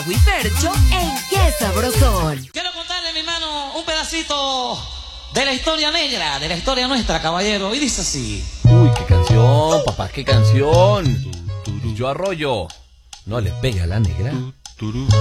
Percho en Qué Sabrosón. Quiero contarle, mi hermano, un pedacito de la historia negra, de la historia nuestra, caballero. Y dice así. Uy, qué canción, papá, qué canción. Yo Arroyo. No le pega a la negra.